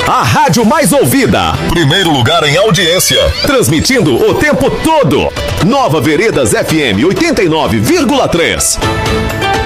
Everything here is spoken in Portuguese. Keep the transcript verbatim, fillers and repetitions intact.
a rádio mais ouvida. Primeiro lugar em audiência. Transmitindo o tempo todo. Nova Veredas F M oitenta e nove vírgula três.